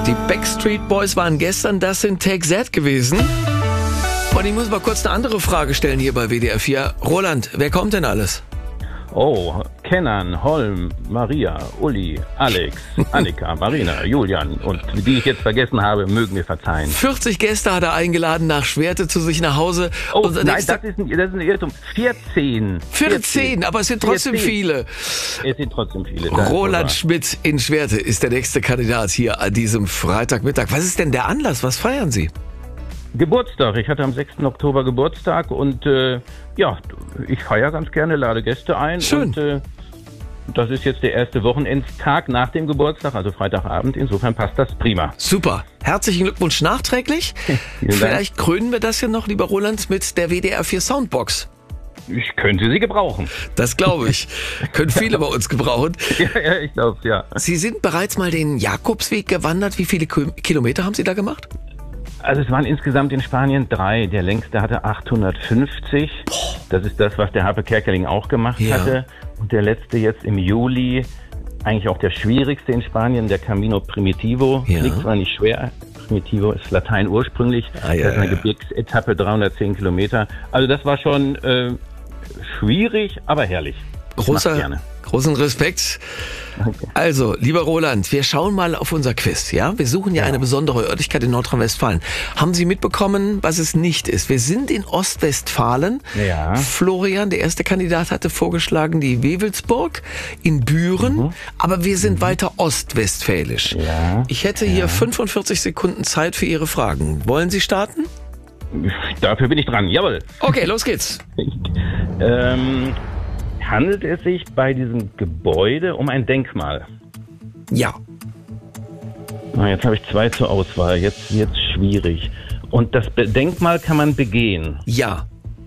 Die Backstreet Boys waren gestern, das sind Take That gewesen. Und ich muss mal kurz eine andere Frage stellen hier bei WDR 4. Roland, wer kommt denn alles? Oh, Kenan, Holm, Maria, Uli, Alex, Annika, Marina, Julian und die ich jetzt vergessen habe, mögen mir verzeihen. 40 Gäste hat er eingeladen nach Schwerte zu sich nach Hause. Oh, nein, das ist ein Irrtum. 14. 14, aber es sind trotzdem 14. viele. Es sind trotzdem viele. Roland Schmidt in Schwerte ist der nächste Kandidat hier an diesem Freitagmittag. Was ist denn der Anlass? Was feiern Sie? Geburtstag. Ich hatte am 6. Oktober Geburtstag und ja, ich feiere ganz gerne, lade Gäste ein. Schön. Und das ist jetzt der erste Wochenendtag nach dem Geburtstag, also Freitagabend. Insofern passt das prima. Super. Herzlichen Glückwunsch nachträglich. Vielleicht krönen wir das ja noch, lieber Roland, mit der WDR 4 Soundbox. Ich könnte sie gebrauchen. Das glaube ich. Können viele bei uns gebrauchen. Ja, ich glaube es, ja. Sie sind bereits mal den Jakobsweg gewandert. Wie viele Kilometer haben Sie da gemacht? Also es waren insgesamt in Spanien 3. Der längste hatte 850. Das ist das, was der Harpe Kerkeling auch gemacht hatte. Und der letzte jetzt im Juli, eigentlich auch der schwierigste in Spanien, der Camino Primitivo. Klingt zwar nicht schwer, Primitivo ist Latein ursprünglich. Das ist eine Gebirgsetappe, 310 Kilometer. Also das war schon schwierig, aber herrlich. Großen Respekt. Okay. Also, lieber Roland, wir schauen mal auf unser Quiz, ja? Wir suchen ja eine besondere Örtlichkeit in Nordrhein-Westfalen. Haben Sie mitbekommen, was es nicht ist? Wir sind in Ostwestfalen. Ja. Florian, der erste Kandidat, hatte vorgeschlagen die Wewelsburg in Büren, aber wir sind weiter ostwestfälisch. Ja. Ich hätte hier 45 Sekunden Zeit für Ihre Fragen. Wollen Sie starten? Dafür bin ich dran, jawohl. Okay, los geht's. Handelt es sich bei diesem Gebäude um ein Denkmal? Ja. Jetzt habe ich 2 zur Auswahl. Jetzt wird's schwierig. Und das Denkmal kann man begehen? Ja.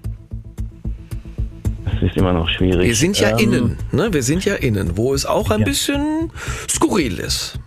Das ist immer noch schwierig. Wir sind ja innen, ne? Wir sind ja innen, wo es auch ein bisschen skurril ist.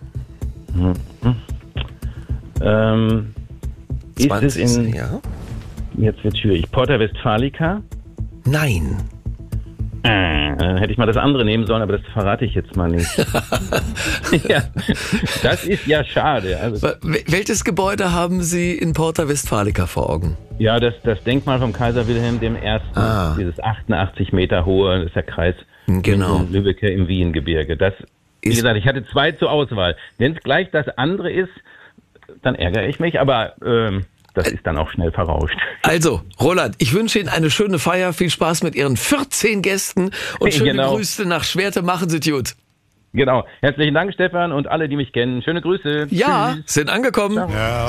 Ist es in... Ja? Jetzt wird's schwierig. Porta Westfalica? Nein. Dann hätte ich mal das andere nehmen sollen, aber das verrate ich jetzt mal nicht. Ja, das ist ja schade. Also, Welches Gebäude haben Sie in Porta Westfalica vor Augen? ja, das Denkmal vom Kaiser Wilhelm I., dieses 88 Meter hohe, das ist der Kreis Genau. in Lübbecke im Wiehengebirge. Das, wie gesagt, ich hatte 2 zur Auswahl. Wenn es gleich das andere ist, dann ärgere ich mich, aber das ist dann auch schnell verrauscht. Also, Roland, ich wünsche Ihnen eine schöne Feier, viel Spaß mit Ihren 14 Gästen und schöne Grüße nach Schwerte, machen Sie gut. Genau. Herzlichen Dank, Stefan, und alle, die mich kennen. Schöne Grüße. Ja, Tschüss. sind angekommen. Ciao. Ja.